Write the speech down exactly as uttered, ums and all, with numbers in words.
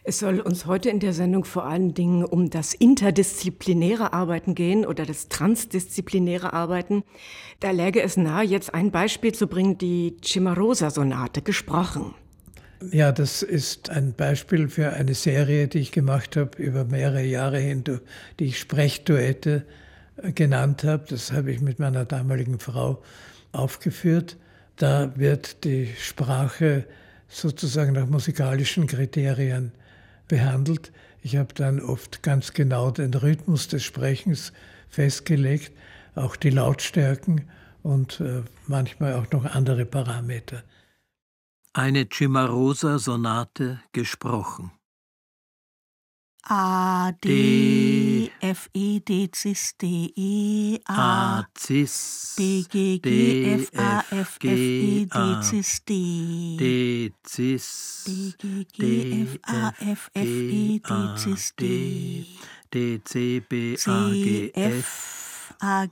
Es soll uns heute in der Sendung vor allen Dingen um das interdisziplinäre Arbeiten gehen oder das transdisziplinäre Arbeiten. Da läge es nahe, jetzt ein Beispiel zu bringen, die Cimarosa-Sonate, gesprochen. Ja, das ist ein Beispiel für eine Serie, die ich gemacht habe über mehrere Jahre hin, die ich Sprechduette genannt habe. Das habe ich mit meiner damaligen Frau aufgeführt. Da wird die Sprache sozusagen nach musikalischen Kriterien behandelt. Ich habe dann oft ganz genau den Rhythmus des Sprechens festgelegt, auch die Lautstärken und äh, manchmal auch noch andere Parameter. Eine Cimarosa-Sonate gesprochen. A, D, F, E, D, Cis, D, E, A, A, Cis, B, G, G, F, A, F, F, E, D, Cis, D, D, Cis, B, G, G, F, A, F, F, E, D, Cis, D, D, C, B, A, C, G, F, F, A,